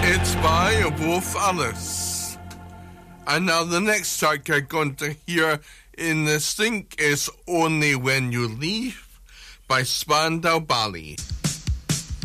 It's by Wolf Alice. And now the next track you're going to hear in the sync is Only When You Leave by Spandau Ballet.